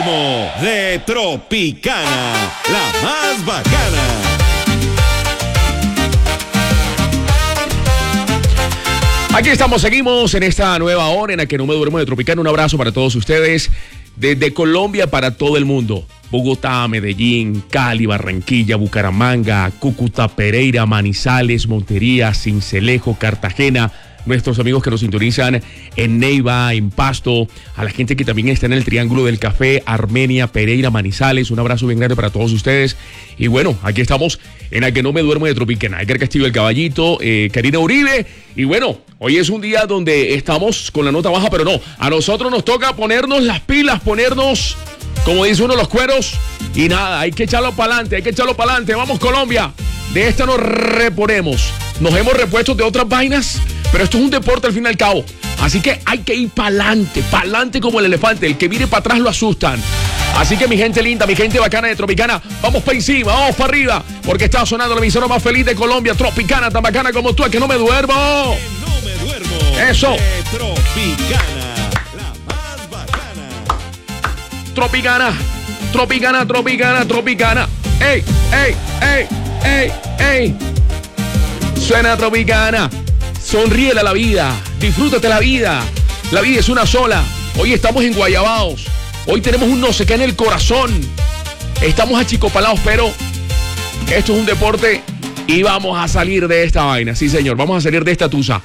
duermo de Tropicana, la más bacana. Aquí estamos, seguimos en esta nueva hora en la que no me duermo de Tropicana. Un abrazo para todos ustedes desde Colombia para todo el mundo. Bogotá, Medellín, Cali, Barranquilla, Bucaramanga, Cúcuta, Pereira, Manizales, Montería, Sincelejo, Cartagena. Nuestros amigos que nos sintonizan en Neiva, en Pasto, a la gente que también está en el Triángulo del Café, Armenia, Pereira, Manizales, un abrazo bien grande para todos ustedes. Y bueno, aquí estamos en la que no me duermo de Tropicana. Edgar Castillo, el Caballito, Karina Uribe. Y bueno, hoy es un día donde estamos con la nota baja, pero no, a nosotros nos toca ponernos las pilas, ponernos, como dice uno, los cueros. Y nada, hay que echarlo para adelante, Vamos, Colombia, de esta nos reponemos. Nos hemos repuesto de otras vainas, pero esto es un deporte al fin y al cabo. Así que hay que ir para adelante como el elefante. El que mire para atrás lo asustan. Así que mi gente linda, mi gente bacana de Tropicana, vamos para encima, vamos para arriba, porque está sonando la emisora más feliz de Colombia, Tropicana, tan bacana como tú, que no me duermo. Que no me duermo. Eso. De Tropicana, la más bacana. Tropicana. ¡Ey! Suena Tropicana. Sonríele a la vida. Disfrútate la vida. La vida es una sola. Hoy estamos en Guayabaos. Hoy tenemos un no sé qué en el corazón. Estamos achicopalados, pero esto es un deporte y vamos a salir de esta vaina. Sí, señor, vamos a salir de esta tusa.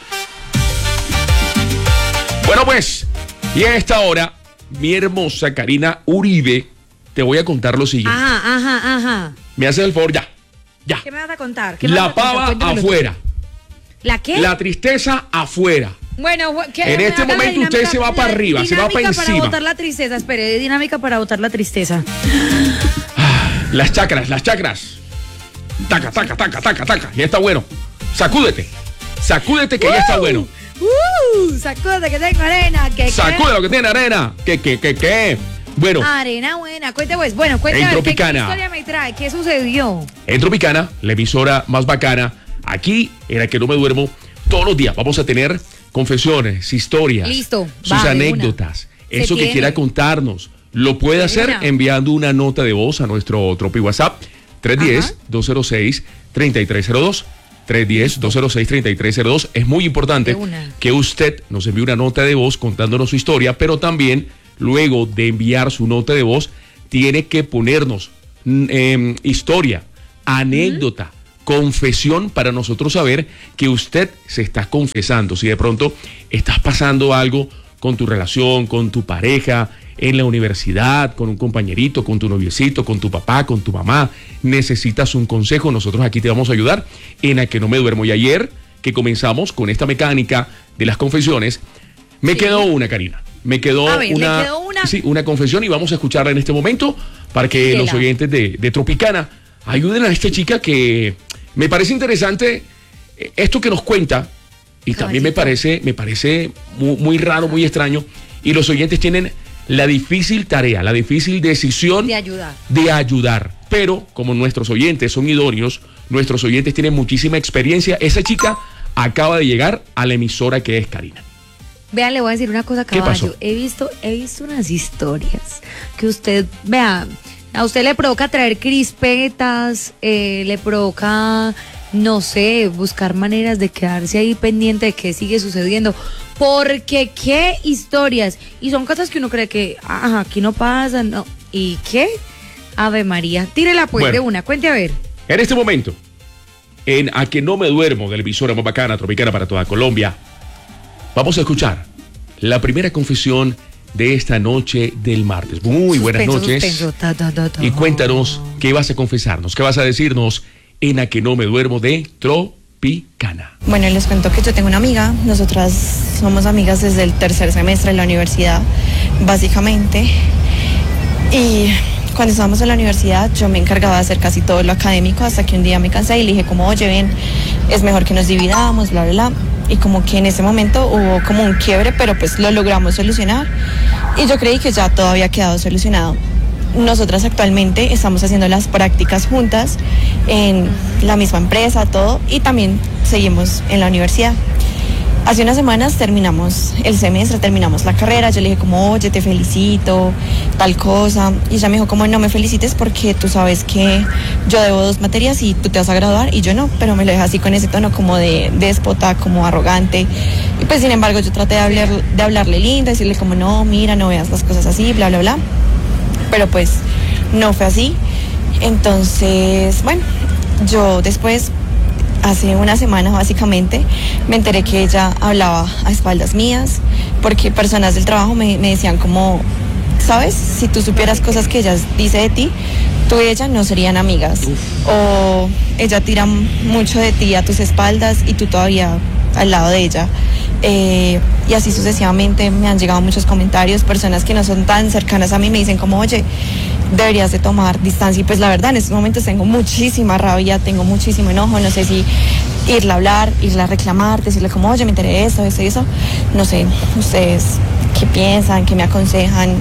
Bueno, pues, y a esta hora, mi hermosa Karina Uribe, te voy a contar lo siguiente. Ajá. Me haces el favor, ya. ¿Qué me vas a contar? La pava afuera. ¿La qué? La tristeza afuera. Bueno, en este momento usted se va para arriba, se va para encima. Para botar la tristeza, espere, dinámica para botar la tristeza. Las chakras. Taca. Ya está bueno. Sacúdete que ya está bueno. Sacúdete que tengo arena. Sacude lo que tiene arena. ¿Qué? Bueno. Arena buena. Cuente pues. Bueno, cuéntame. ¿Qué historia me trae? ¿Qué sucedió? En Tropicana, la emisora más bacana, aquí en la que no me duermo, todos los días vamos a tener confesiones, historias, listo, sus anécdotas, eso que quiera contarnos. Lo puede hacer enviando una nota de voz a nuestro Tropi WhatsApp 310-206-3302. 310-206-3302. Es muy importante que usted nos envíe una nota de voz contándonos su historia, pero también luego de enviar su nota de voz tiene que ponernos historia, anécdota, confesión para nosotros saber que usted se está confesando. Si de pronto estás pasando algo con tu relación, con tu pareja, en la universidad, con un compañerito, con tu noviecito, con tu papá, con tu mamá, necesitas un consejo, nosotros aquí te vamos a ayudar en A Que No Me Duermo. Y ayer que comenzamos con esta mecánica de las confesiones, me quedó una, Karina. Me quedó una confesión y vamos a escucharla en este momento para que los oyentes de Tropicana ayuden a esta chica que me parece interesante esto que nos cuenta y también me parece muy raro, muy extraño, y los oyentes tienen la difícil tarea, la difícil decisión de ayudar. Pero como nuestros oyentes son idóneos, nuestros oyentes tienen muchísima experiencia, esa chica acaba de llegar a la emisora que es Karina. Vean, le voy a decir una cosa, Caballo. He visto unas historias que usted, vea, a usted le provoca traer crispetas, le provoca, no sé, buscar maneras de quedarse ahí pendiente de qué sigue sucediendo. Porque qué historias. Y son cosas que uno cree que, aquí no pasa, no. ¿Y qué? Ave María. Tírela pues de una, cuente a ver. En este momento, en A Que No Me Duermo, de la emisora más bacana, Tropicana para toda Colombia, vamos a escuchar la primera confesión de esta noche del martes. Muy buenas noches. Y cuéntanos qué vas a confesarnos, qué vas a decirnos en A Que No Me Duermo de Tropicana. Bueno, les cuento que yo tengo una amiga, nosotras somos amigas desde el tercer semestre de la universidad, básicamente, y cuando estábamos en la universidad yo me encargaba de hacer casi todo lo académico hasta que un día me cansé y le dije como, oye, ven, es mejor que nos dividamos, bla, bla, bla, y como que en ese momento hubo como un quiebre, pero pues lo logramos solucionar y yo creí que ya todo había quedado solucionado. Nosotras actualmente estamos haciendo las prácticas juntas en la misma empresa, todo, y también seguimos en la universidad. Hace unas semanas terminamos el semestre, terminamos la carrera, yo le dije como, oye, te felicito, tal cosa, y ella me dijo como, no me felicites porque tú sabes que yo debo 2 materias y tú te vas a graduar y yo no, pero me lo deja así con ese tono como de déspota, como arrogante, y pues sin embargo yo traté de hablarle linda, decirle como, no, mira, no veas las cosas así, bla, bla, bla, pero pues no fue así. Entonces, bueno, yo después, hace una semana básicamente, me enteré que ella hablaba a espaldas mías, porque personas del trabajo me decían como, ¿sabes? Si tú supieras cosas que ella dice de ti, tú y ella no serían amigas. O ella tira mucho de ti a tus espaldas y tú todavía al lado de ella. Y así sucesivamente me han llegado muchos comentarios, personas que no son tan cercanas a mí me dicen como, oye, deberías de tomar distancia. Y pues la verdad, en estos momentos tengo muchísima rabia, tengo muchísimo enojo, no sé si irle a hablar, irle a reclamar, decirle como, oye, me enteré de esto, esto y eso. No sé, ustedes, ¿qué piensan? ¿Qué me aconsejan?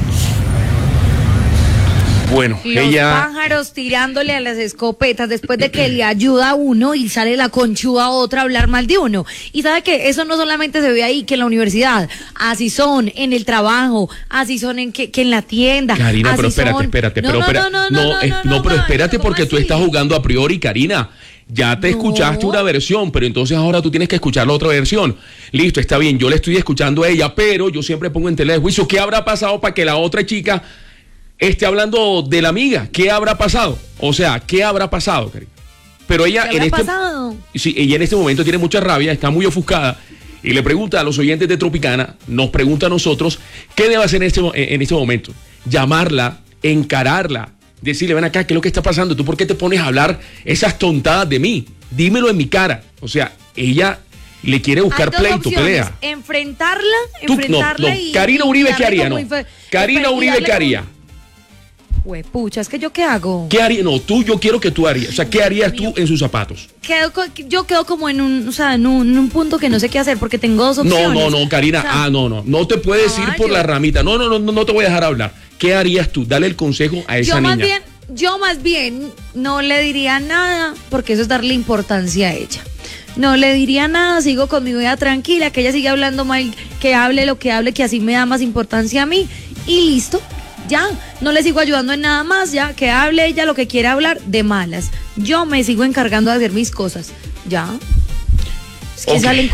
Bueno, los pájaros tirándole a las escopetas después de que le ayuda a uno y sale la conchuda a otra a hablar mal de uno. Y sabe que eso no solamente se ve ahí, que en la universidad, así son en el trabajo, así son que en la tienda. Karina, pero espérate, pero espérate porque tú estás jugando a priori, Karina. Ya te escuchaste una versión, pero entonces ahora tú tienes que escuchar la otra versión. Listo, está bien, yo le estoy escuchando a ella, pero yo siempre pongo en tela de juicio qué habrá pasado para que la otra chica esté hablando de la amiga. ¿Qué habrá pasado? O sea, ¿qué habrá pasado, Karina? Pero ella ella en este momento tiene mucha rabia, está muy ofuscada y le pregunta a los oyentes de Tropicana, nos pregunta a nosotros, ¿qué debe hacer en este momento? Llamarla, encararla, decirle, ven acá, ¿qué es lo que está pasando? ¿Tú por qué te pones a hablar esas tontadas de mí? Dímelo en mi cara. O sea, ella le quiere buscar pleito, pelea. Enfrentarla y... Karina Uribe, ¿qué haría? No. Karina Uribe, ¿qué haría? Pucha, es que yo qué hago. ¿Qué haría? No, yo quiero que tú harías. O sea, ¿qué harías tú en sus zapatos? Yo quedo como en un punto que no sé qué hacer porque tengo 2 opciones. No, Karina, o sea, no te puedes ir por la ramita. No te voy a dejar hablar. ¿Qué harías tú? Dale el consejo a esa niña. Yo más bien no le diría nada porque eso es darle importancia a ella. No le diría nada, sigo con mi vida tranquila, que ella siga hablando mal, que hable lo que hable, que así me da más importancia a mí y listo. Ya, no le sigo ayudando en nada más, ya, que hable ella lo que quiera hablar de malas. Yo me sigo encargando de hacer mis cosas, ya. Es que salen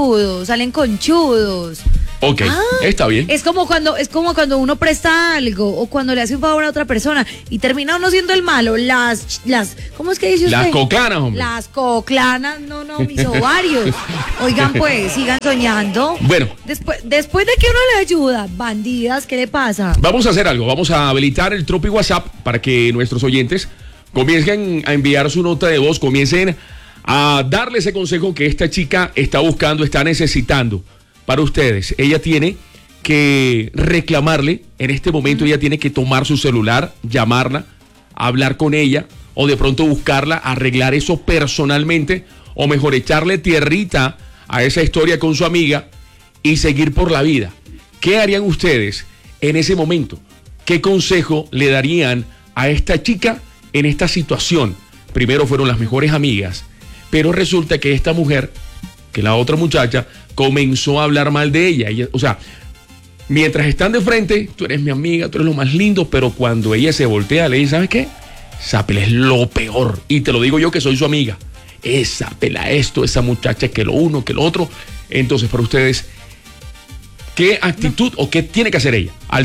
conchudos. Ok, está bien. Es como cuando uno presta algo o cuando le hace un favor a otra persona y termina uno siendo el malo. ¿Cómo es que dice usted? Las coclanas, hombre. Las coclanas, no, mis ovarios. Oigan, pues, sigan soñando. Bueno. Después de que uno le ayuda, bandidas, ¿qué le pasa? Vamos a hacer algo, vamos a habilitar el Tropi WhatsApp para que nuestros oyentes comiencen a enviar su nota de voz, comiencen a darle ese consejo que esta chica está buscando, está necesitando. Para ustedes, ella tiene que reclamarle, en este momento ella tiene que tomar su celular, llamarla, hablar con ella, o de pronto buscarla, arreglar eso personalmente, o mejor echarle tierrita a esa historia con su amiga y seguir por la vida. ¿Qué harían ustedes en ese momento? ¿Qué consejo le darían a esta chica en esta situación? Primero fueron las mejores amigas, pero resulta que esta mujer, que la otra muchacha, comenzó a hablar mal de ella. O sea, mientras están de frente, tú eres mi amiga, tú eres lo más lindo, pero cuando ella se voltea, le dice, ¿sabes qué? Esa pela es lo peor. Y te lo digo yo que soy su amiga. Esa pela esto, esa muchacha que lo uno, que lo otro. Entonces, para ustedes, ¿qué actitud o qué tiene que hacer ella? Al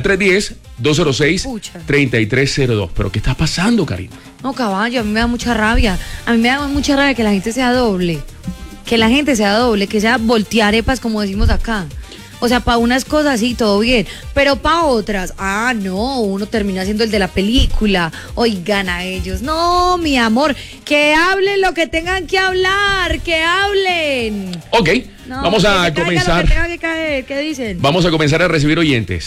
310-206-3302. ¿Pero qué está pasando, Karina? No, caballo, a mí me da mucha rabia. A mí me da mucha rabia que la gente sea doble. Que sea voltearepas, como decimos acá. O sea, para unas cosas sí, todo bien, pero para otras, no, uno termina siendo el de la película. Oigan a ellos, no, mi amor, que hablen lo que tengan que hablar, que hablen. Ok, no, vamos a comenzar. Lo que tenga que caer, ¿qué dicen? Vamos a comenzar a recibir oyentes.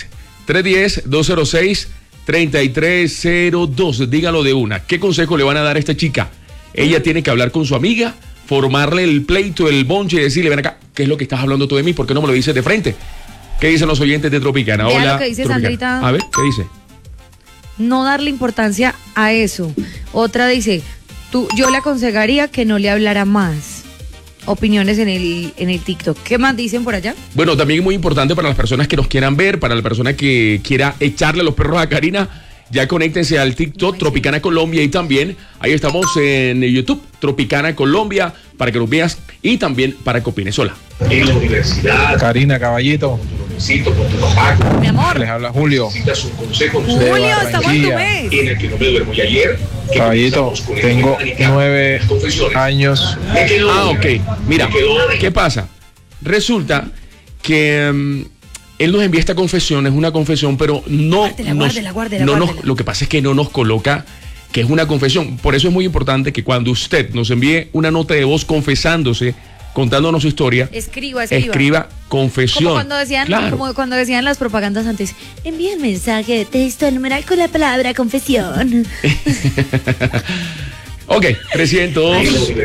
310-206-3302, dígalo de una. ¿Qué consejo le van a dar a esta chica? Ella tiene que hablar con su amiga, formarle el pleito, el bonche y decirle, ven acá, ¿qué es lo que estás hablando tú de mí? ¿Por qué no me lo dices de frente? ¿Qué dicen los oyentes de Tropicana? Vea Hola, lo que dice Tropicana. Sandrita. A ver, ¿qué dice? No darle importancia a eso. Otra dice, yo le aconsejaría que no le hablara más. opiniones en el TikTok. ¿Qué más dicen por allá? Bueno, también es muy importante para las personas que nos quieran ver, para la persona que quiera echarle los perros a Karina. Ya conéctense al TikTok Tropicana Colombia y también ahí estamos en YouTube Tropicana Colombia para que nos veas y también para que opines. Hola. En la universidad. Karina, caballito. Necesito con tu papá. Mi amor. Les habla Julio. Necesitas un consejo. Julio, estamos en tu mes. En el que no me duermo. Y ayer. Caballito, tengo 9 años. Ok. Mira, ¿qué pasa? Resulta que él nos envía esta confesión, es una confesión, pero guárdela. Lo que pasa es que no nos coloca que es una confesión. Por eso es muy importante que cuando usted nos envíe una nota de voz confesándose, contándonos su historia, escriba confesión. Como cuando decían las propagandas antes, envía un mensaje de texto al numeral con la palabra confesión. Ok, 302.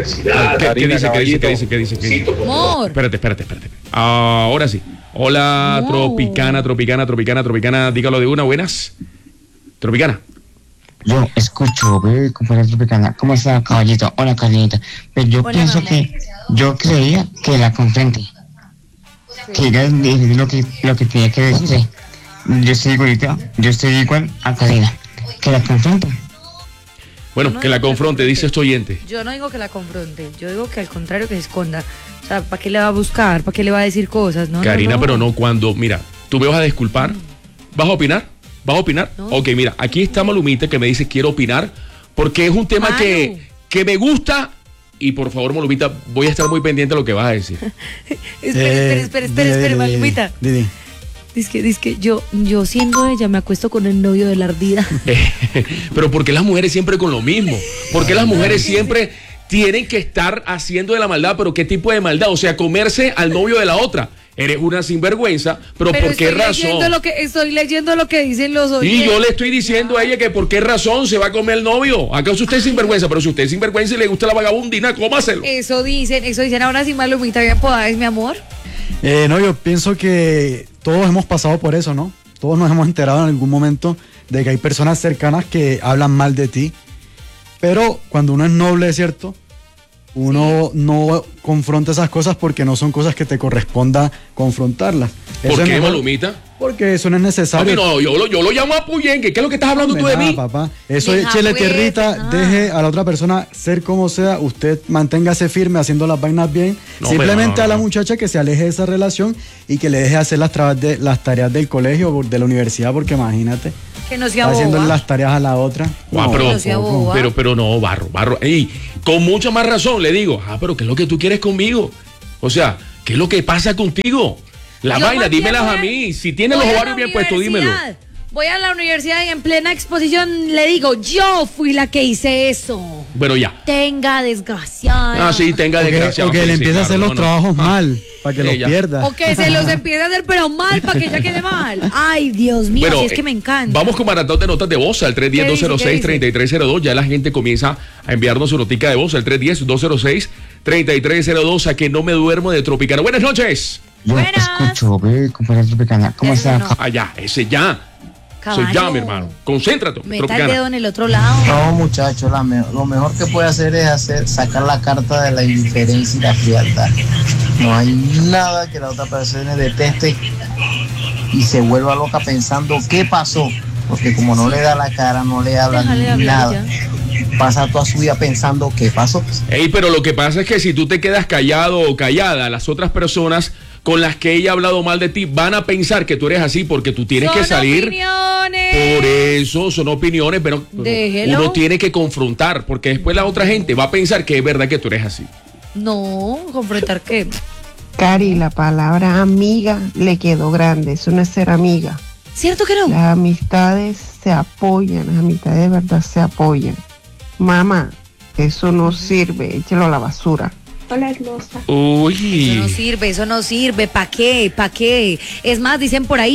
¿Qué dice? Amor. Espérate. Ahora sí. Hola, No. Tropicana. Dígalo de una, buenas. Tropicana. Yo escucho, compañera Tropicana. ¿Cómo está, caballito? Hola, Carlita. Pero yo Hola, pienso mamá. que yo creía que la confronte. Que ella dijo lo que tenía que decir. Yo estoy igual a Karina. Que la confronte. Bueno, No, que la no, confronte, dice este oyente. Yo no digo que la confronte, yo digo que al contrario que se esconda. O sea, ¿para qué le va a buscar? ¿Para qué le va a decir cosas? No, Karina, no. pero no cuando, mira, tú me vas a disculpar. ¿Vas a opinar? No. Ok, mira, aquí está Malumita que me dice quiero opinar porque es un tema Malu. que me gusta y por favor, Malumita, voy a estar muy pendiente de lo que vas a decir. Espera, Malumita. Didi. Dice que yo siendo ella me acuesto con el novio de la ardida. Pero ¿por qué las mujeres siempre con lo mismo? ¿Por qué las mujeres siempre tienen que estar haciendo de la maldad? ¿Pero qué tipo de maldad? O sea, comerse al novio de la otra. Eres una sinvergüenza, pero ¿por qué razón? Estoy leyendo lo que dicen los Y oyentes. yo le estoy diciendo a ella que por qué razón se va a comer el novio. ¿Acaso usted es sinvergüenza? Pero si usted es sinvergüenza y le gusta la vagabundina, cómaselo. Eso dicen. Ahora sí, Malumita, bien podés, mi amor. No, yo pienso que todos hemos pasado por eso, ¿no? Todos nos hemos enterado en algún momento de que hay personas cercanas que hablan mal de ti. Pero cuando uno es noble, ¿cierto? Uno no confronta esas cosas porque no son cosas que te corresponda confrontarlas. Eso ¿Por es qué, mejor, Malumita? porque eso no es necesario. Papi, no, yo lo llamo a Puyenque. ¿Qué es lo que estás hablando tú de mí? Papá. Eso Deja, échele pues, tierrita, deja. deje a la otra persona ser como sea, usted manténgase firme haciendo las vainas bien. No, Simplemente pero no. a la muchacha que se aleje de esa relación y que le deje hacer las tareas del colegio o de la universidad, porque imagínate, Que no sea haciendo boba. las tareas a la otra. Guau, pero- No sea boba. Pero no, barro. Y con mucha más razón le digo, pero ¿qué es lo que tú quieres conmigo? O sea, ¿qué es lo que pasa contigo? La Yo vaina, más bien dímelas a voy mí. Si tienes voy los a ovarios la bien puestos, dímelo. universidad. Voy a la universidad y en plena exposición le digo, yo fui la que hice eso. Pero ya. Tenga desgraciada. Sí, tenga O que, desgracia. o que le empiece a hacer los trabajos mal, para que los Ya. pierda. O que se los empiece a hacer pero mal para que ella quede mal. Ay, Dios mío, si es que me encanta. Vamos con maratón de notas de voz al 310-206-3302. Ya la gente comienza a enviarnos su notica de voz al 310-206-3302 a que no me duermo de Tropicana. Buenas noches. Yo Buenas. escucho, compañera Tropicana. ¿Cómo Eso está? no. Allá, ese ya. Caballo. Soy ya, mi hermano. Concéntrate, Meta el Tropicana. dedo en el otro lado. No, muchachos, lo mejor que puede hacer es sacar la carta de la indiferencia y la frialdad. No hay nada que la otra persona deteste y se vuelva loca pensando qué pasó. Porque como no le da la cara, no le habla Déjale hablar nada. Pasa toda su vida pensando qué pasó. Ey, pero lo que pasa es que si tú te quedas callado o callada, las otras personas con las que ella ha hablado mal de ti van a pensar que tú eres así porque tú tienes que Son salir. opiniones. Por eso son opiniones, pero Déjelo. uno tiene que confrontar, porque después la otra gente va a pensar que es verdad que tú eres así. No, confrontar qué. Cari, la palabra amiga le quedó grande, eso no es ser amiga. ¿Cierto que no? Las amistades se apoyan, las amistades de verdad se apoyan. Mamá, eso no sirve, échelo a la basura. Hola, hermosa. Uy. Eso no sirve, ¿para qué? Es más, dicen por ahí,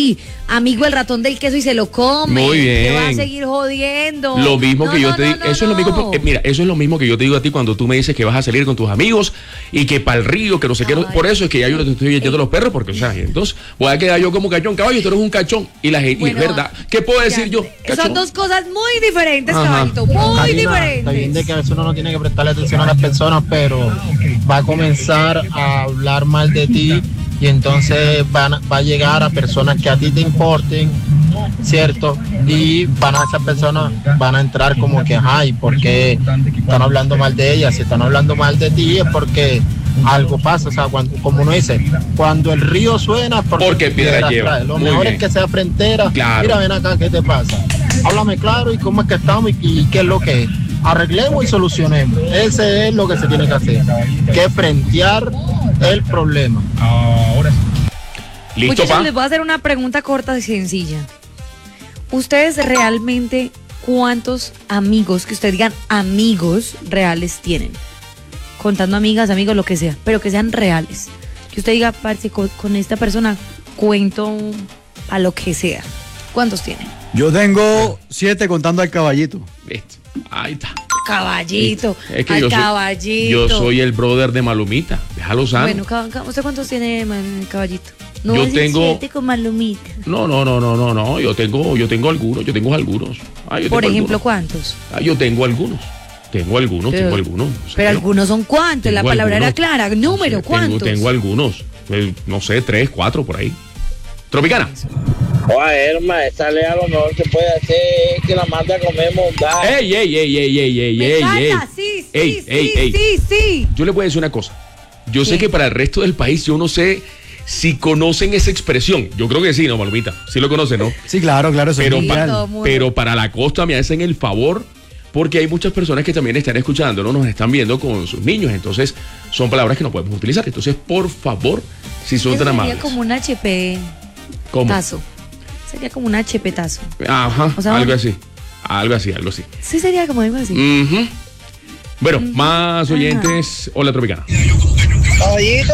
amigo el ratón del queso y se lo come. Muy bien. Te va a seguir jodiendo. Lo mismo que yo te digo, eso es lo mismo, mira, eso es lo mismo que yo te digo a ti cuando tú me dices que vas a salir con tus amigos y que para el río, que no sé qué, por eso es que ya yo no te estoy echando los perros, porque, o sea, entonces voy a quedar yo como cachón, caballo, tú eres un cachón, y la gente, Bueno, y es verdad, ¿qué puedo decir yo? Cachón. Son dos cosas muy diferentes, Ajá. caballito, muy Karina, diferentes. está bien de que a veces uno no tiene que prestarle atención a las personas, pero va a comenzar a hablar mal de ti y entonces va a llegar a personas que a ti te importen, ¿cierto? Y esas personas van a entrar como que, ay, ¿por qué están hablando mal de ella? Si están hablando mal de ti es porque algo pasa, o sea, como uno dice, cuando el río suena, porque piedra lleva. Trae. Lo Muy mejor bien. es que sea frentera. Claro. Mira, ven acá, ¿qué te pasa? Háblame claro y cómo es que estamos y qué es lo que es. Arreglemos y solucionemos. Ese es lo que se tiene que hacer, que frentear el problema. ¿Listo, Muchachos, pa? les voy a hacer una pregunta corta y sencilla. ¿Ustedes realmente cuántos amigos, que ustedes digan amigos reales tienen? Contando amigas, amigos, lo que sea, pero que sean reales. Que usted diga, parce, con esta persona cuento a lo que sea. ¿Cuántos tienen? Yo tengo 7 contando al caballito. ¿Viste? Ahí está. Caballito, Es que al caballito. yo soy el brother de Malumita, déjalo sano. Bueno, ¿usted cuántos tiene, caballito? No, Yo es tengo- 7 con Malumita. No, yo tengo algunos. Por ejemplo, ¿cuántos? Yo tengo algunos. Tengo algunos. Pero algunos son cuántos, la Tengo palabra era algunos. clara. Número, ¿cuántos? Tengo algunos. No sé, 3, 4 por ahí. Tropicana. Oye, Herma, esta ley a lo mejor que puede hacer es que la manda a comer mondada. ¡Ey! Me encanta, sí. Yo le voy a decir una cosa. Yo sé que para el resto del país, yo no sé si conocen esa expresión. Yo creo que sí, ¿no, Malumita? Sí lo conocen, ¿no? Sí, claro, eso es mundial. Pero para la costa me hacen el favor, porque hay muchas personas que también están escuchando, no nos están viendo con sus niños, entonces son palabras que no podemos utilizar. Entonces, por favor, si son Eso tan sería amables. como un HP ¿Cómo? tazo. Sería como un HP tazo. Ajá, O sea, algo así. Algo así. Sí, sería como algo así. Ujú. Bueno, más oyentes. Hola, Tropicana. ¡Caballito!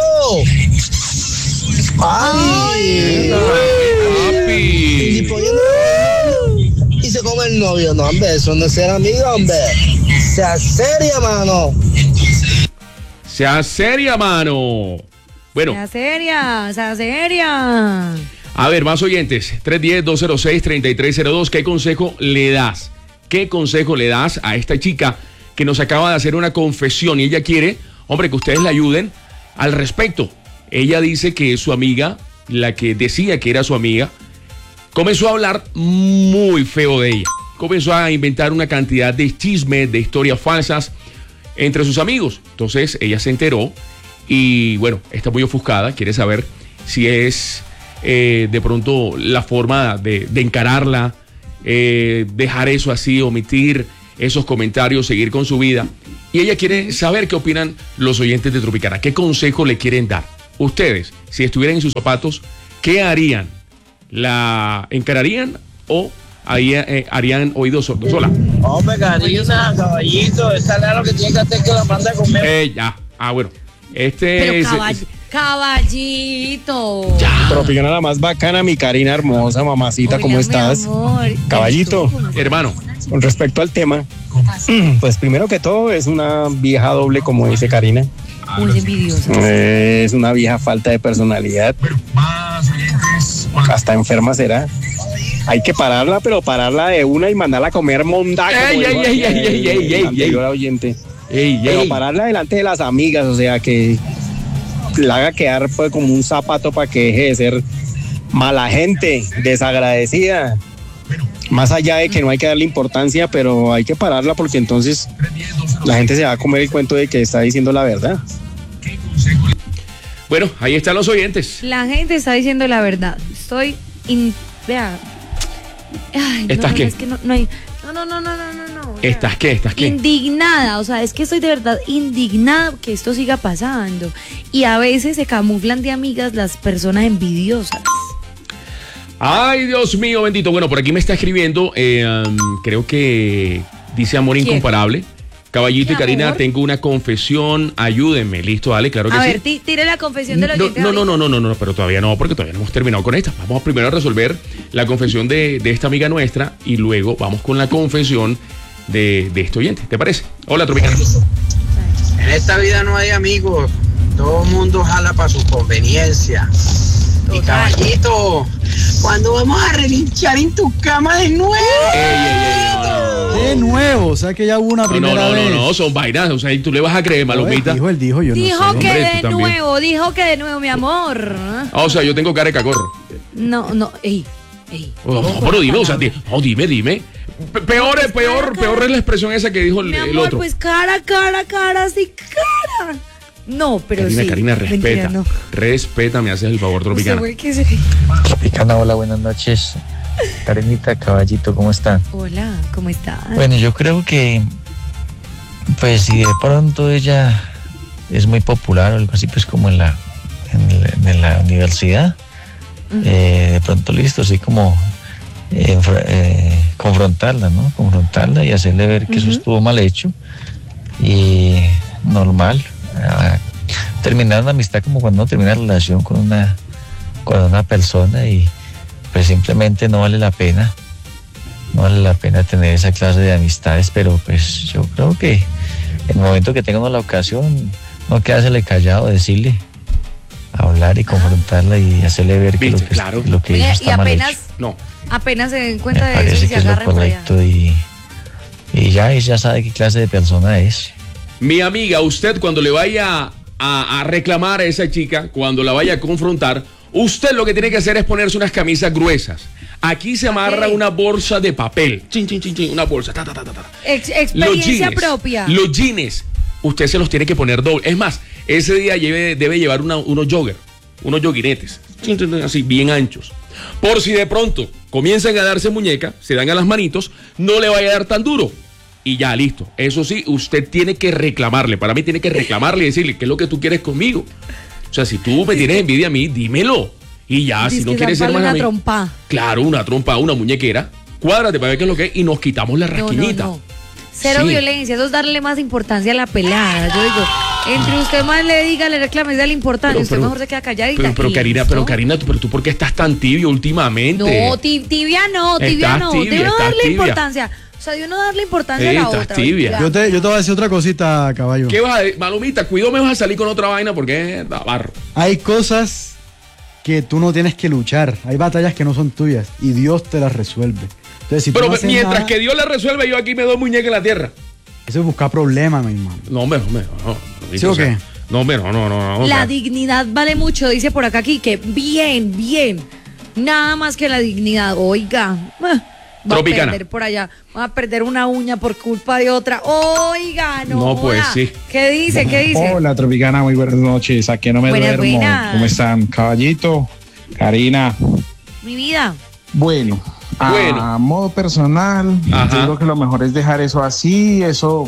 ¡Ay! ¡Papi! Y se come el novio, no, hombre, eso no es ser amigo, hombre. Sea seria, mano. Sea seria, mano. Bueno, Sea seria. a ver, más oyentes. 310-206-3302. ¿Qué consejo le das? ¿Qué consejo le das a esta chica que nos acaba de hacer una confesión y ella quiere, hombre, que ustedes la ayuden al respecto? Ella dice que su amiga, la que decía que era su amiga, comenzó a hablar muy feo de ella. Comenzó a inventar una cantidad de chismes, de historias falsas entre sus amigos. Entonces ella se enteró y bueno, está muy ofuscada, quiere saber si es de pronto la forma de encararla, dejar eso así, omitir esos comentarios, seguir con su vida. Y ella quiere saber qué opinan los oyentes de Tropicana, qué consejo le quieren dar. Ustedes, si estuvieran en sus zapatos, ¿qué harían? ¿La encararían o harían oídos sordos? Hola. Hombre, Karina, caballito, esta ley lo que tiene que hacer es que la manda a comer. Ya. Bueno. Pero caballito. Tropicana la más bacana, mi Karina hermosa, mamacita, ¿cómo estás? Caballito, hermano. Con respecto al tema, pues primero que todo es una vieja doble, como dice Karina. Muy envidiosa. Es una vieja falta de personalidad. Hasta enferma será. Hay que pararla, pero pararla de una y mandarla a comer mondaca. Oyente. Pero pararla delante de las amigas, o sea, que la haga quedar pues como un zapato para que deje de ser mala gente, desagradecida. Más allá de que no hay que darle importancia, pero hay que pararla porque entonces la gente se va a comer el cuento de que está diciendo la verdad. Bueno, ahí están los oyentes. La gente está diciendo la verdad. Estoy vea. Ay, ¿Estás qué? Es que no hay. No. ¿Estás qué? Indignada, o sea, es que estoy de verdad indignada que esto siga pasando. Y a veces se camuflan de amigas las personas envidiosas. Ay, Dios mío, bendito. Bueno, por aquí me está escribiendo, creo que dice amor incomparable. Caballito y Karina, tengo una confesión, ayúdenme, listo, dale, claro que sí. A ver, tire la confesión de los oyentes. No, pero todavía no, porque todavía no hemos terminado con esta. Vamos primero a resolver la confesión de esta amiga nuestra y luego vamos con la confesión de este oyente, ¿te parece? Hola, Tropicana. En esta vida no hay amigos, todo el mundo jala para su conveniencia. Y Caballito, ¿cuándo vamos a relinchar en tu cama de nuevo? De nuevo, o sea que ya hubo una primera vez. No, son vainas, o sea, tú le vas a creer, Malomita. Él dijo, yo dijo no sé. que Hombre, dijo que de nuevo, mi amor. O sea, yo tengo cara de cacorro. No, ey. Pero dime, o sea, dime. Peor es la expresión esa que dijo mi el amor, otro. pues cara, sí, cara. No, pero Karina, sí. respeta. Mentira, no. Respeta, me haces el favor, Tropicana. Tropicana, hola, buenas noches. Karenita, Caballito, ¿cómo están? Hola, ¿cómo estás? Bueno, yo creo que, pues, si de pronto ella es muy popular o algo así, pues como en la universidad, de pronto listo, así como confrontarla, ¿no? Confrontarla y hacerle ver que eso estuvo mal hecho y normal. Terminar una amistad como cuando uno termina una relación con una persona y pues simplemente no vale la pena tener esa clase de amistades, pero pues yo creo que en el momento que tenga uno la ocasión no quedársele callado, decirle, hablar y confrontarla y hacerle ver que lo que hizo está mal hecho. Apenas se den cuenta de parece eso y que se es lo agarran por allá. correcto y ya sabe qué clase de persona es. Mi amiga, usted cuando le vaya a reclamar a esa chica, cuando la vaya a confrontar, usted lo que tiene que hacer es ponerse unas camisas gruesas. Aquí se amarra una bolsa de papel. Chin, una bolsa. Experiencia propia. Los jeans, usted se los tiene que poner doble. Es más, ese día debe llevar unos joguinetes, así bien anchos. Por si de pronto comienzan a darse muñeca, se dan a las manitos, no le vaya a dar tan duro. Y ya, listo. Eso sí, usted tiene que reclamarle. Para mí tiene que reclamarle y decirle qué es lo que tú quieres conmigo. O sea, si tú me tienes envidia a mí, dímelo. Y ya, si no quieres ser más amigo. Una trompa. Claro, una trompa, una muñequera. Cuádrate para ver qué es lo que es y nos quitamos la rasquiñita. No. Cero violencia, eso es darle más importancia a la pelada. Yo digo, entre usted más le diga, le reclame, es la importancia. Usted mejor se queda calladita. Pero Karina, tú por qué estás tan tibio últimamente? No, tibia no. Debe darle importancia. O sea, de uno darle importancia a la otra. Tibia. Yo te voy a decir otra cosita, caballo. ¿Qué vas a decir? Malomita, cuidado, me vas a salir con otra vaina porque es barro. Hay cosas que tú no tienes que luchar. Hay batallas que no son tuyas y Dios te las resuelve. Entonces, si pero tú no mientras nada, que Dios la resuelve, yo aquí me doy muñeca en la tierra. Eso es buscar problemas, mi hermano. No. ¿Sí o qué? No. La dignidad vale mucho, dice por acá Quique. Bien. Nada más que la dignidad. Oiga. Va Tropicana. a perder por allá, va a perder una uña por culpa de otra. Oiga, no. Pues sí. ¿Qué dice? Hola, Tropicana, muy buenas noches. Aquí no me duermo. Buenas. ¿Cómo están? Caballito, Karina. Mi vida. Bueno, a modo personal, yo digo que lo mejor es dejar eso así, eso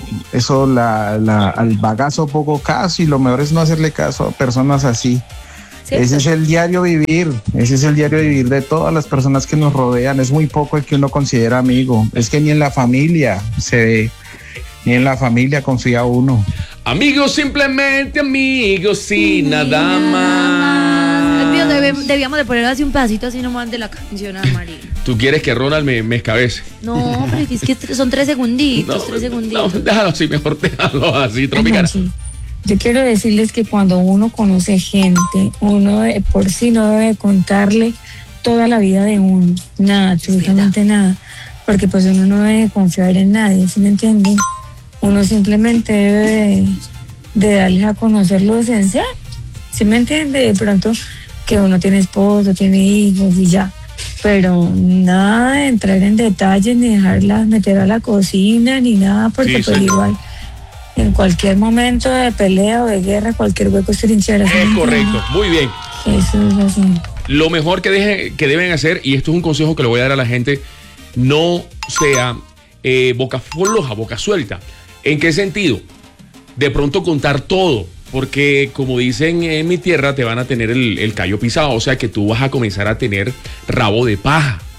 al bagazo poco caso, y lo mejor es no hacerle caso a personas así. ¿Cierto? Ese es el diario vivir de todas las personas que nos rodean. Es muy poco el que uno considera amigo. Es que ni en la familia se ve, ni en la familia confía uno. Amigos, simplemente amigos y nada más. Debíamos de poner así un pedacito así nomás de la canción, María. ¿Tú quieres que Ronald me escabece? No, pero es que son 3 segunditos, 3 segunditos. No, déjalo así, mejor déjalo así, Tropicana. Sí. Yo quiero decirles que cuando uno conoce gente, uno de por sí no debe contarle toda la vida de uno, nada, absolutamente nada, porque pues uno no debe confiar en nadie, ¿sí me entienden? Uno simplemente debe de darles a conocer lo esencial, ¿sí me entiende? De pronto que uno tiene esposo, tiene hijos y ya, pero nada de entrar en detalles, ni dejarlas meter a la cocina, ni nada, porque pues igual en cualquier momento de pelea o de guerra, cualquier hueco es trinchera. Es correcto, muy bien. Eso es así. Lo mejor que deben hacer, y esto es un consejo que le voy a dar a la gente, no sea boca floja, boca suelta. ¿En qué sentido? De pronto contar todo, porque como dicen en mi tierra, te van a tener el callo pisado, o sea que tú vas a comenzar a tener rabo de paja.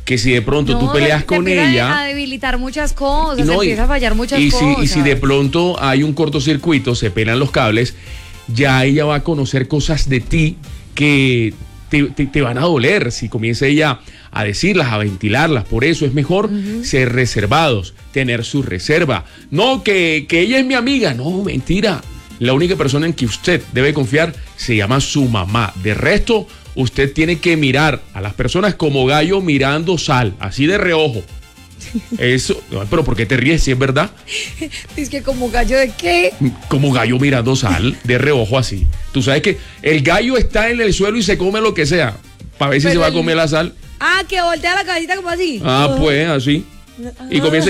que si de pronto tú peleas con ella... a debilitar muchas cosas, empieza a fallar muchas cosas. Y si de pronto hay un cortocircuito, se pelan los cables, ya ella va a conocer cosas de ti que te van a doler si comienza ella a decirlas, a ventilarlas. Por eso es mejor ser reservados, tener su reserva. No, que ella es mi amiga. No, mentira. La única persona en que usted debe confiar se llama su mamá. De resto, usted tiene que mirar a las personas como gallo mirando sal, así de reojo. Eso, pero ¿por qué te ríes si es verdad? Es que como gallo de qué? Como gallo mirando sal, de reojo así. Tú sabes que el gallo está en el suelo y se come lo que sea, para ver si se va a comer la sal. Ah, que voltea la cabecita como así. Ah, pues así. Y comienza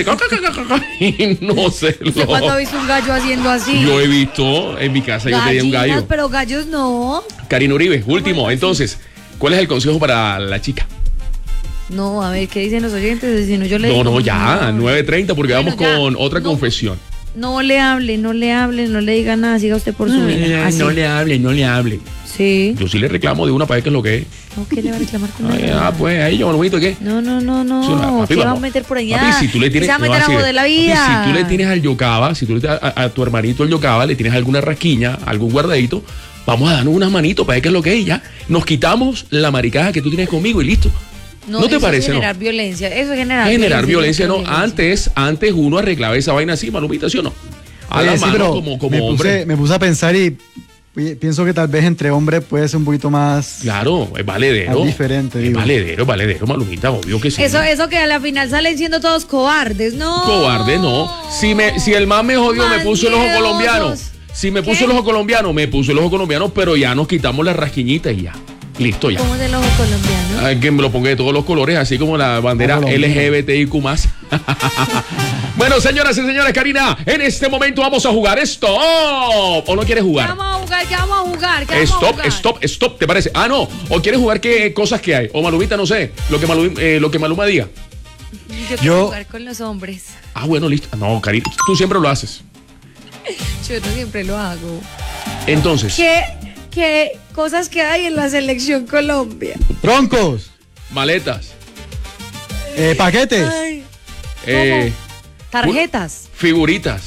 y no sé. ¿Cuándo ha visto un gallo haciendo así? Yo he visto en mi casa, yo tenía un gallo. Pero gallos no. Karina Uribe, último. Entonces, ¿cuál es el consejo para la chica? No, a ver, ¿qué dicen los oyentes? Si no, yo le digo, no, ya, 9:30 porque vamos con otra confesión. No le hable, no le diga nada, siga usted por su vida. No le hable. Sí. Yo sí le reclamo de una para ver qué es lo que es. No, ¿qué le va a reclamar con nada? Pues ahí yo, Malumito, ¿qué? No. ¿Qué va a meter por allá? Papi, si tú le tienes, se va a meter a joder la vida. Papi, si tú le tienes al Yocaba, si tú le a tu hermanito el Yocaba, le tienes alguna rasquiña, algún guardadito, vamos a darnos unas manitos para ver qué es lo que es. Ya nos quitamos la maricada que tú tienes conmigo y listo. ¿No te parece? Es generar violencia. Eso es generar violencia, no. Antes uno arreglaba esa vaina así, Malumita, ¿sí o no? A la mano, como hombre. Me puse a pensar y pienso que tal vez entre hombres puede ser un poquito más... Claro, es valedero. Más diferente, digo. Valedero, Malumita, obvio que sí. Eso que a la final salen siendo todos cobardes, ¿no? Cobarde, no. Si el más me jodió, me puso el ojo colombiano. Si me puso el ojo colombiano, pero ya nos quitamos la rasquiñita y ya. Listo ya. ¿Cómo es el ojo colombiano? Que me lo ponga de todos los colores, así como la bandera LGBTIQ+. Bueno, señoras y señores, Karina, en este momento vamos a jugar esto. ¿O no quieres jugar? ¿Qué vamos a jugar? Stop, ¿te parece? Ah, no. ¿O quieres jugar qué cosas que hay? O Malumita, no sé, lo que Maluma diga. Yo quiero jugar con los hombres. Ah, bueno, listo. No, Karina, tú siempre lo haces. Yo no siempre lo hago. Entonces. ¿Qué cosas que hay en la selección Colombia? Troncos. Maletas. Paquetes. Tarjetas. Figuritas.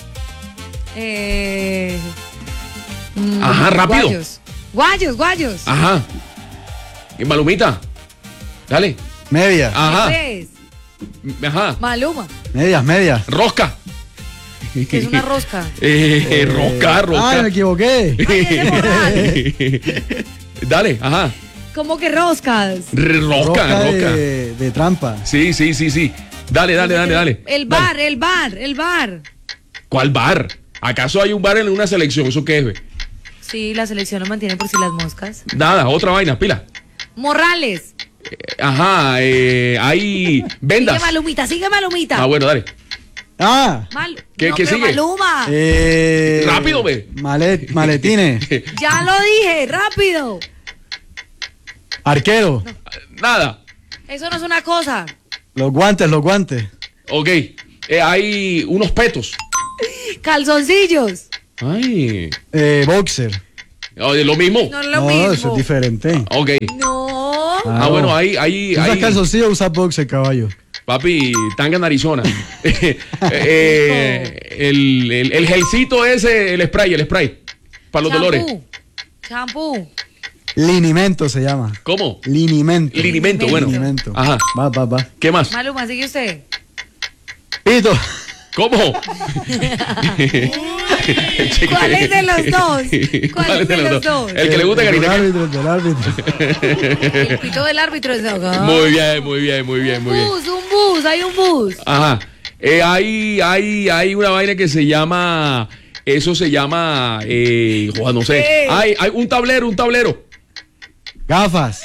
Ajá, rápido. Guayos. Ajá. ¿Y Malumita? Dale. Medias. Ajá. Ajá. Maluma. Medias. Rosca. ¿Qué es una rosca? Rosca. Ah, me equivoqué. Dale, ajá. ¿Cómo que roscas? Rosca. De trampa. Sí. Dale. El bar. ¿Cuál bar? ¿Acaso hay un bar en una selección? ¿Eso qué es, ve? Sí, la selección lo mantiene por si las moscas. Nada, otra vaina, pila. Morrales. Ajá, hay vendas. Sigue Malumita. Ah, bueno, dale. ¿Qué sigue? Maluma. Rápido, ve. Maletines. Ya lo dije, rápido. Arquero. No. Nada. Eso no es una cosa. Los guantes. Ok. Hay unos petos. Calzoncillos. Ay. Boxer. ¿Lo mismo? No es lo mismo. Eso es diferente. Ok. No. Bueno, ahí. Usas calzoncillos, usas boxer, caballo. Papi, tanga en Arizona. El gelcito ese, el spray. Para los dolores. Champú. Linimento se llama. ¿Cómo? Linimento, bueno. Linimento. Ajá. Va. ¿Qué más? Maluma, sigue usted. Pito. ¿Cómo? ¿Cuál es de los dos? ¿Cuál es de los dos? El que le gusta, Karina. El árbitro. El pito del árbitro es acá. Muy bien. Hay un bus. Ajá. Hay una vaina que se llama. Eso se llama. No sé. Hay un tablero. Gafas.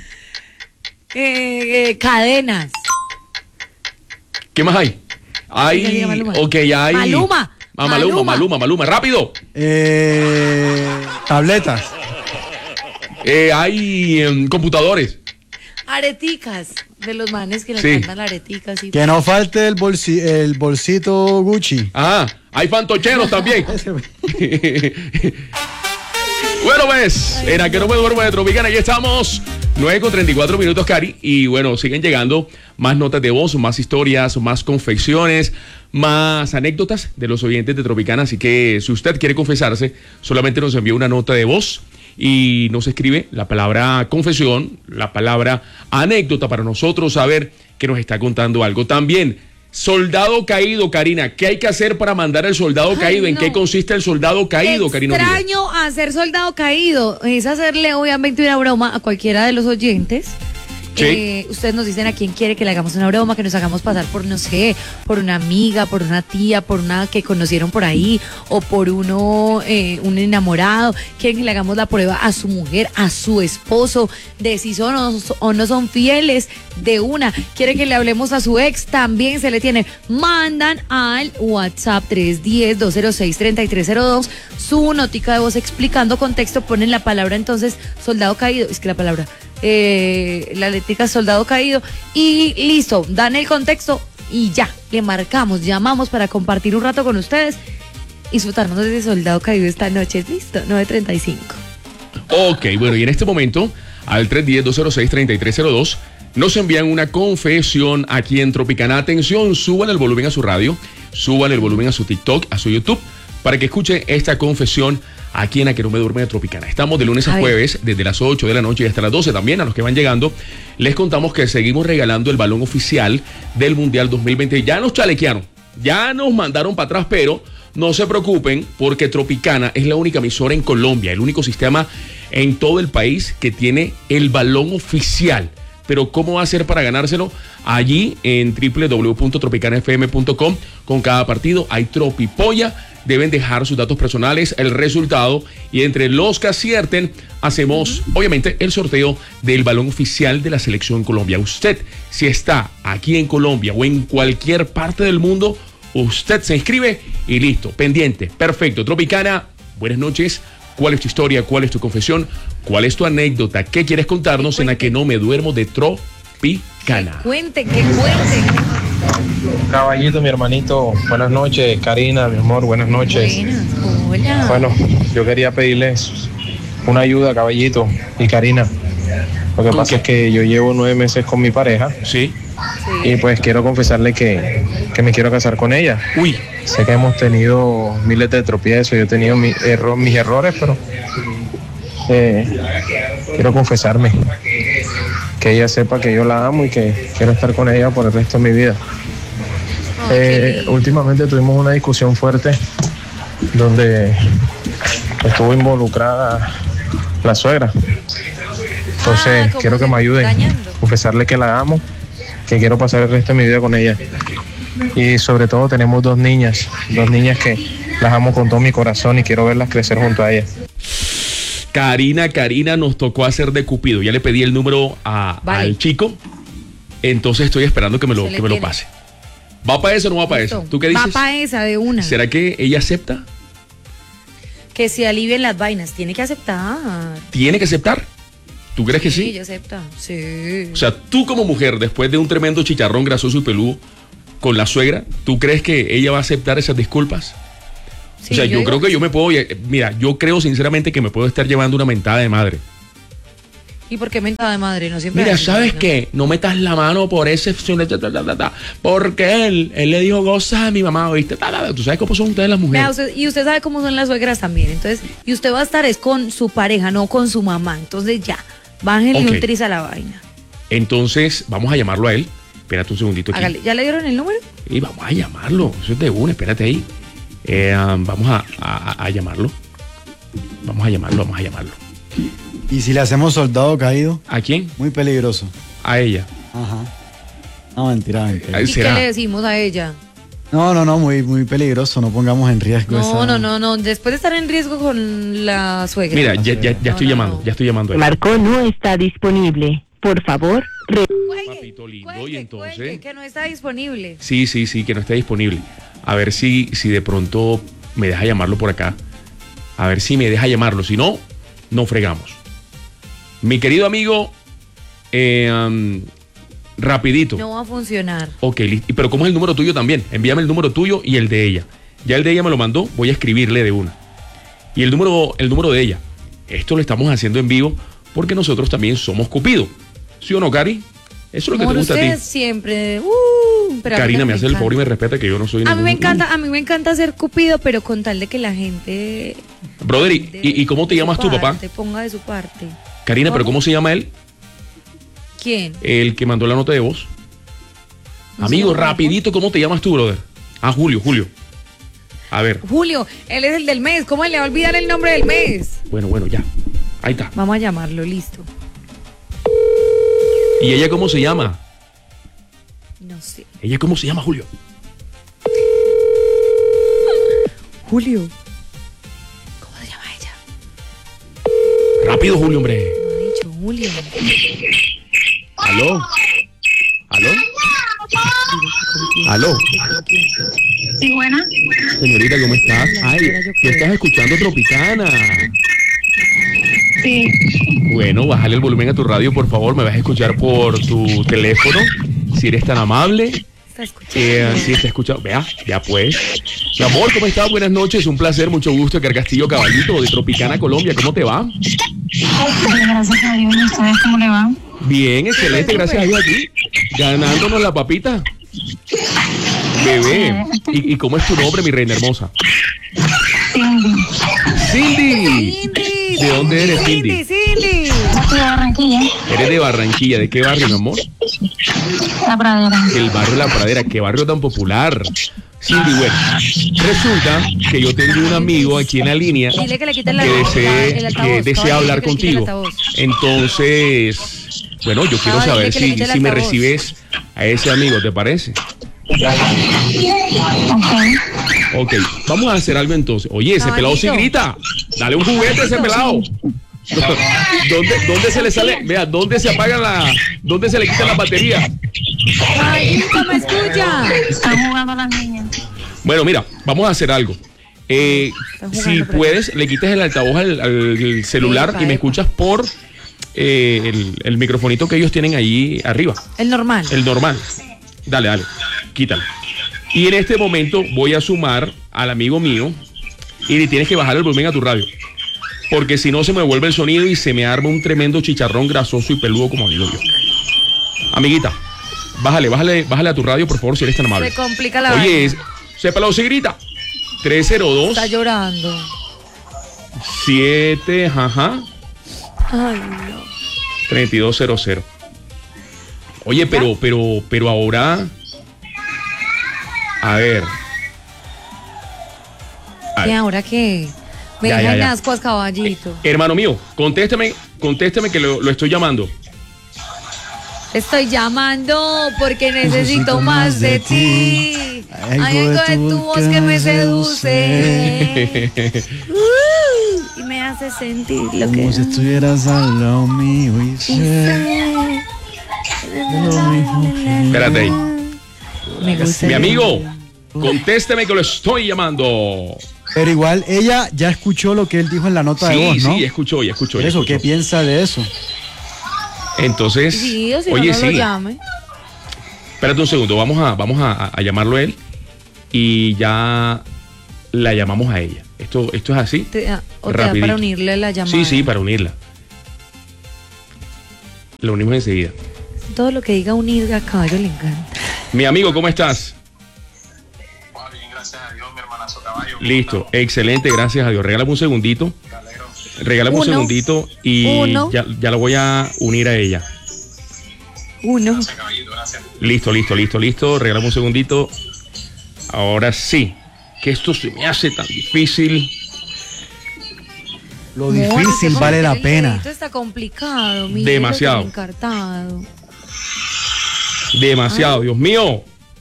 Cadenas. ¿Qué más hay? Hay. Maluma. Maluma. Rápido. Tabletas. Hay computadores. Areticas. De los manes que nos mandan areticas. Y... Que no falte el bolsito Gucci. Ajá. Hay fantocheros también. Bueno, pues, era que no me duermo de Tropicana. Aquí estamos 9:34, Cari, y bueno, siguen llegando más notas de voz, más historias, más confesiones, más anécdotas de los oyentes de Tropicana, así que si usted quiere confesarse, solamente nos envía una nota de voz y nos escribe la palabra confesión, la palabra anécdota para nosotros saber que nos está contando algo. También, soldado caído, Karina, ¿qué hay que hacer para mandar el soldado caído? ¿En qué consiste el soldado caído, Karina? Extraño hacer soldado caído, es hacerle obviamente una broma a cualquiera de los oyentes. Sí. Ustedes nos dicen a quién quiere que le hagamos una broma, que nos hagamos pasar por, no sé, por una amiga, por una tía, por una que conocieron por ahí, o por un enamorado. Quieren que le hagamos la prueba a su mujer, a su esposo, de si son o no son fieles, de una. Quieren que le hablemos a su ex, también se le tiene. Mandan al WhatsApp 310-206-3302 su notica de voz explicando contexto, ponen la palabra entonces soldado caído, es que la palabra... la letrica soldado caído y listo, dan el contexto y ya, le marcamos, llamamos para compartir un rato con ustedes y disfrutarnos de ese soldado caído esta noche. Listo, 9:35. Ok, bueno, y en este momento al 310-206-3302 nos envían una confesión aquí en Tropicana. Atención, suban el volumen a su radio, suban el volumen a su TikTok, a su YouTube, para que escuche esta confesión aquí en A Que No Me Duerme de Tropicana. Estamos de lunes a jueves, desde las 8 de la noche y hasta las 12 también. A los que van llegando, les contamos que seguimos regalando el balón oficial del Mundial 2020. Ya nos chalequearon, ya nos mandaron para atrás, pero no se preocupen porque Tropicana es la única emisora en Colombia, el único sistema en todo el país que tiene el balón oficial. Pero ¿cómo va a ser para ganárselo? Allí en www.tropicanafm.com, con cada partido hay tropipolla. Deben dejar sus datos personales, el resultado, y entre los que acierten hacemos obviamente el sorteo del balón oficial de la Selección Colombia. Usted, si está aquí en Colombia o en cualquier parte del mundo, usted se inscribe y listo, pendiente, perfecto. Tropicana, buenas noches. ¿Cuál es tu historia? ¿Cuál es tu confesión? ¿Cuál es tu anécdota? ¿Qué quieres contarnos en A Que No Me Duermo de Tropicana? Que cuenten. Caballito, mi hermanito, buenas noches. Karina, mi amor, buenas noches. Hola. Bueno, yo quería pedirles una ayuda, Caballito y Karina. Lo que pasa es que yo llevo 9 meses con mi pareja. Sí. Y pues quiero confesarle que me quiero casar con ella. Uy. Sé que hemos tenido miles de tropiezos, yo he tenido mis errores, pero quiero confesarme. Que ella sepa que yo la amo y que quiero estar con ella por el resto de mi vida. Últimamente tuvimos una discusión fuerte donde estuvo involucrada la suegra. Entonces quiero que me ayuden, confesarle que la amo, que quiero pasar el resto de mi vida con ella. Y sobre todo tenemos 2 niñas que las amo con todo mi corazón y quiero verlas crecer junto a ellas. Karina, nos tocó hacer de Cupido. Ya le pedí el número al chico, entonces estoy esperando que me lo pase. ¿Va para eso o no va para eso? ¿Tú qué dices? Va para esa de una. ¿Será que ella acepta? Que se alivien las vainas, tiene que aceptar. ¿Tiene que aceptar? ¿Tú crees que sí? Sí, ella acepta, sí. O sea, tú como mujer, después de un tremendo chicharrón grasoso y peludo con la suegra, ¿tú crees que ella va a aceptar esas disculpas? Sí, o sea, yo creo que yo me puedo... Mira, yo creo sinceramente que me puedo estar llevando una mentada de madre. ¿Y por qué mentada de madre? No siempre. Mira, ¿sabes qué? No metas la mano por ese... Porque él le dijo cosas a mi mamá, ¿viste? Tú sabes cómo son ustedes las mujeres. Vea, y usted sabe cómo son las suegras también. Entonces, y usted va a estar es con su pareja, no con su mamá. Entonces ya, bájenle un tris a la vaina. Entonces, vamos a llamarlo a él. Espérate un segundito aquí. Hágale. ¿Ya le dieron el número? Y vamos a llamarlo. Eso es de una, espérate ahí. Vamos a llamarlo. Vamos a llamarlo. ¿Y si le hacemos soldado caído? ¿A quién? Muy peligroso. A ella. Ajá. No, mentira. ¿Y qué le decimos a ella? No, muy peligroso. No pongamos en riesgo No. Después de estar en riesgo con la suegra. Mira, ya estoy llamando. Ya estoy llamando a ella. Marco no está disponible. Por favor, Papito lindo, y entonces... que no está disponible. Sí, que no está disponible. A ver si de pronto me deja llamarlo por acá. A ver si me deja llamarlo. Si no, no fregamos. Mi querido amigo, rapidito. No va a funcionar. Ok, pero ¿cómo es el número tuyo también? Envíame el número tuyo y el de ella. Ya el de ella me lo mandó, voy a escribirle de una. Y el número de ella. Esto lo estamos haciendo en vivo porque nosotros también somos Cupido. ¿Sí o no, Cari? Eso es lo que te gusta a ti. Siempre. Pero Karina me hace el favor y me respeta que yo no soy a mí me encanta ser Cupido, pero con tal de que la gente... Brother, ¿y cómo te llamas tú, papá? Te ponga de su parte. Karina, ¿pero cómo se llama él? ¿Quién? El que mandó la nota de voz. Amigo, rapidito, ¿cómo te llamas tú, brother? Julio. A ver. Julio, él es el del mes. ¿Cómo le va a olvidar el nombre del mes? Bueno, ya. Ahí está. Vamos a llamarlo, listo. ¿Y ella cómo se llama? No sé. ¿Ella cómo se llama, Julio? Julio. ¿Cómo se llama ella? Rápido, Julio, hombre. No ha dicho Julio. ¿Aló? Sí, buena. Señorita, ¿cómo estás? Ay, ¿tú estás escuchando Tropicana? Sí. Bueno, bájale el volumen a tu radio, por favor. Me vas a escuchar por tu teléfono, si eres tan amable. Sí, está escuchando. Vea, ya pues. Mi amor, ¿cómo estás? Buenas noches, un placer, mucho gusto. Edgar Castillo Caballito, de Tropicana, Colombia. ¿Cómo te va? Gracias a Dios. ¿Y ustedes cómo le va? Bien, excelente, gracias a Dios aquí. Ganándonos la papita. Bebé. ¿Y cómo es tu nombre, mi reina hermosa? Cindy. ¿De dónde eres, Cindy? Cindy. De Barranquilla. ¿Eres de Barranquilla? ¿De qué barrio, mi amor? La Pradera. El barrio La Pradera. ¿Qué barrio tan popular? Cindy, bueno, resulta que yo tengo un amigo aquí en la línea que desea hablar contigo. Entonces, bueno, yo quiero saber si me recibes a ese amigo, ¿te parece? Ok, vamos a hacer algo entonces. Oye, ese pelado sí grita. Dale un juguete a ese pelado. ¿Dónde se le sale? Vea, ¿dónde se apaga dónde se le quita la batería? Ay, ¿cómo me escucha? Están jugando las niñas. Bueno, mira, vamos a hacer algo. Si puedes, le quites el altavoz al celular y me escuchas por el microfonito que ellos tienen ahí arriba. El normal. El normal. Dale, quítalo. Y en este momento voy a sumar al amigo mío y le tienes que bajar el volumen a tu radio. Porque si no se me vuelve el sonido y se me arma un tremendo chicharrón grasoso y peludo, como digo yo. Amiguita, bájale a tu radio, por favor, si eres tan amable. Se complica la Oye, se pelado se grita. 302. Está llorando. 7, ajá. Ay, no. 3200. Oye, pero ahora. A ver. ¿Y ahora qué? Me dejan ascuas, caballito. Hermano mío, contésteme que lo estoy llamando. Estoy lando porque necesito más de ti. Algo de tu voz que me seduce. Y me hace sentir lo que... Como si estuvieras al lado mío y sé... Espérate ahí. Mi amigo, contésteme que lo estoy llamando. Pero igual ella ya escuchó lo que él dijo en la nota de voz, ¿no? Sí, escuchó. Eso, ¿qué piensa de eso? Entonces, sí, o si oye, no lo llame. Espérate un segundo, vamos a llamarlo a él y ya la llamamos a ella. Esto es así. O te da para unirle la llamada. Sí, para unirla. Lo unimos enseguida. Todo lo que diga unir a Caballo le encanta. Mi amigo, ¿cómo estás? Bien, gracias a Dios, mi hermanazo Caballo. Listo, excelente, gracias a Dios. Regálame un segundito. Regálame un segundito y ya lo voy a unir a ella. Listo. Regálame un segundito. Ahora sí, que esto se me hace tan difícil. Lo difícil vale la pena. Esto está complicado. Demasiado. Encartado. Demasiado, Dios mío.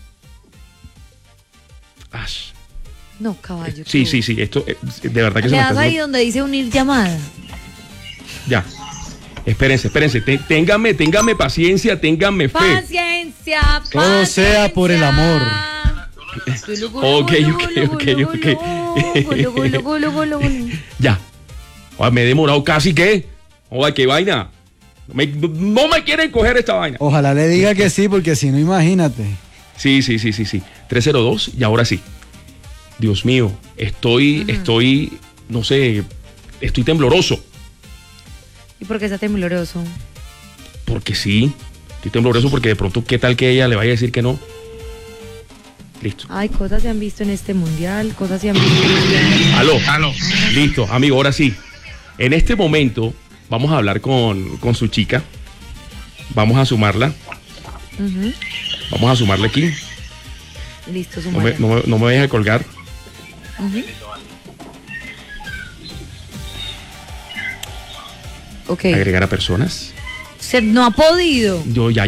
No, caballo. Sí, esto de verdad que se me das ahí donde dice unir llamada. Ya. Espérense. Ténganme paciencia, ténganme fe. Paciencia. Todo sea por el amor. Ok. Ya. Me he demorado casi que. Qué vaina. No me quieren coger esta vaina. Ojalá le diga que sí, porque si no, imagínate. Sí. 302 y ahora sí. Dios mío, estoy, no sé, estoy tembloroso. ¿Y por qué está tembloroso? Porque sí, estoy tembloroso porque de pronto, ¿qué tal que ella le vaya a decir que no? Listo. Ay, cosas se han visto en este mundial, cosas se han visto en este mundial. Aló. Listo, amigo, ahora sí. En este momento vamos a hablar con su chica. Vamos a sumarla. Vamos a sumarla aquí. Listo, sumarla. No me vayas a colgar. Ok. Agregar a personas. Se no ha podido. Yo ya.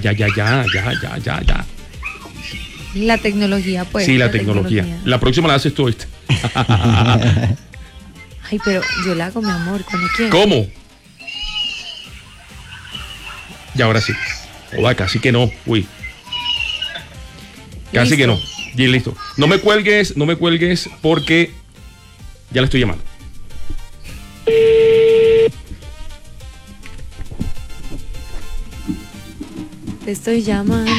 La tecnología, pues. Sí, la tecnología. La próxima la haces tú, ¿viste? Ay, pero yo la hago, mi amor, cuando quieras. ¿Cómo? Y ahora sí. Oda, casi que no. Uy. Casi ¿Listo? que no. Y listo. No me cuelgues porque ya le estoy llamando. Te estoy llamando.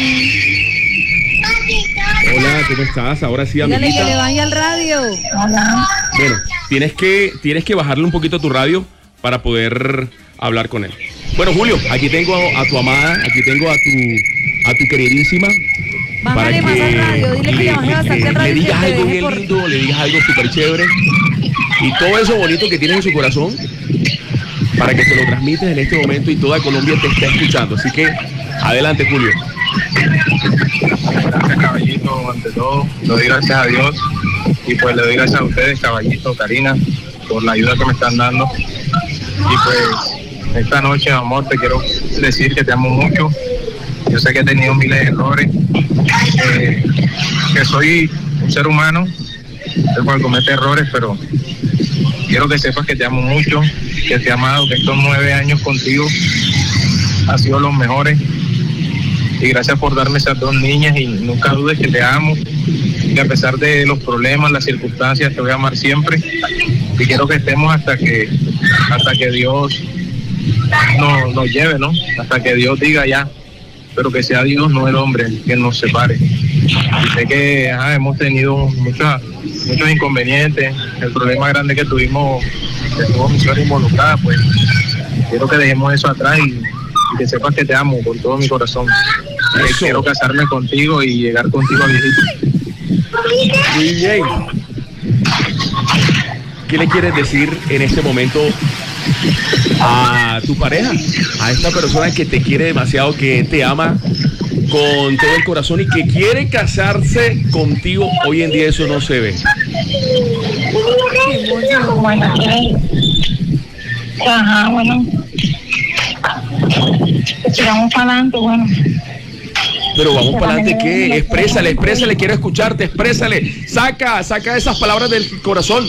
Hola, ¿cómo estás? Ahora sí, amiguita. Dígale que le vaya al radio. Hola. Bueno, tienes que bajarle un poquito a tu radio para poder hablar con él. Bueno, Julio, aquí tengo a tu amada, aquí tengo a tu queridísima. Bájale más al radio, dile que le baje bastante al radio. Le digas algo bien lindo, le digas algo súper chévere. Y todo eso bonito que tienes en su corazón, para que se lo transmites en este momento y toda Colombia te está escuchando. Así que, adelante, Julio. Gracias, caballito, ante todo, le doy gracias a Dios y pues le doy gracias a ustedes, caballito, Karina, por la ayuda que me están dando. Y pues esta noche, amor, te quiero decir que te amo mucho. Yo sé que he tenido miles de errores, que soy un ser humano, el cual comete errores, pero quiero que sepas que te amo mucho, que te he amado, que estos 9 años contigo han sido los mejores. Y gracias por darme esas 2 niñas y nunca dudes que te amo, que a pesar de los problemas, las circunstancias, te voy a amar siempre y quiero que estemos hasta que Dios nos lleve, ¿no? Hasta que Dios diga ya, pero que sea Dios, no el hombre, que nos separe. Y sé que hemos tenido muchos inconvenientes, el problema grande que tuvimos, que tuvo mi suegra involucrada, pues quiero que dejemos eso atrás y que sepas que te amo con todo mi corazón. Quiero casarme contigo y llegar contigo a viejito. Muy bien. ¿Qué le quieres decir en este momento a tu pareja? A esta persona que te quiere demasiado, que te ama con todo el corazón y que quiere casarse contigo. Hoy en día eso no se ve. Bueno, ajá, bueno. Sigamos para adelante, bueno. Pero vamos para adelante, ¿qué? Exprésale, quiero escucharte, exprésale. Saca esas palabras del corazón.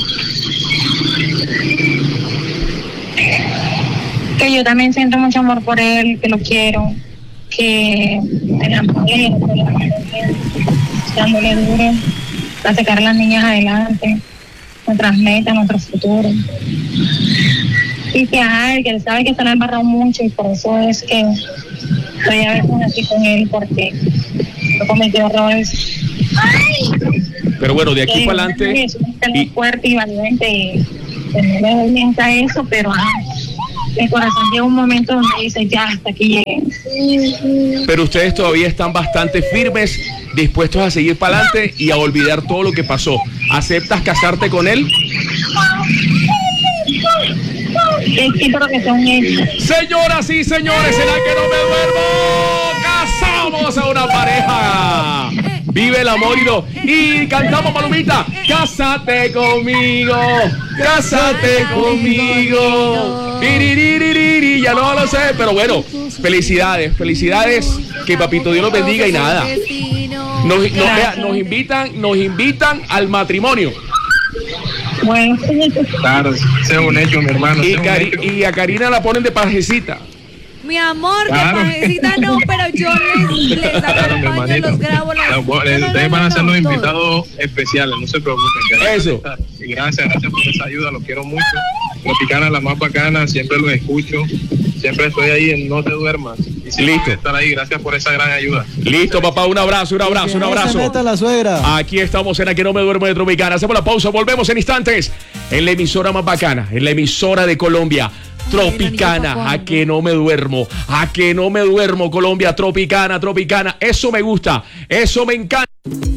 Que yo también siento mucho amor por él, que lo quiero, que me apoye, dándole duro para sacar a las niñas adelante, nuestras metas, nuestro futuro. Y que él sabe que se le ha embarrado mucho y por eso es que estoy a veces así con él, porque no cometió errores. Pero bueno, de aquí para adelante. Es muy fuerte y valiente y no le mienta eso, pero el corazón llega un momento donde dice ya, hasta aquí llegué. Pero ustedes todavía están bastante firmes, dispuestos a seguir para adelante y a olvidar todo lo que pasó. ¿Aceptas casarte con él? Sí, pero que sea un hecho. Señoras y señores, ¿será que no me duermo? ¡Casamos a una pareja! Vive el amor y cantamos, Palomita. Cásate conmigo, cásate conmigo. Ya no lo sé, pero bueno, felicidades, que papito Dios los bendiga y nada. Nos invitan al matrimonio. Bueno, claro, sea un hecho, mi hermano. Y a Karina la ponen de pajecita. Mi amor, Claro. de pajecita no, pero yo les acompaño, los grabo. Ustedes van a ser los invitados especiales, no se preocupen. Eso. Y gracias por esa ayuda, los quiero mucho. Tropicana, la más bacana, siempre los escucho, siempre estoy ahí en No Te Duermas. Y siempre Listo. voy a estar ahí, gracias por esa gran ayuda. Listo, papá, un abrazo. Se meta la suegra. Aquí estamos en Aquí No Me Duermo de Tropicana. Hacemos la pausa, volvemos en instantes en la emisora más bacana, en la emisora de Colombia, Tropicana, a que no me duermo, Colombia, Tropicana, eso me gusta, eso me encanta.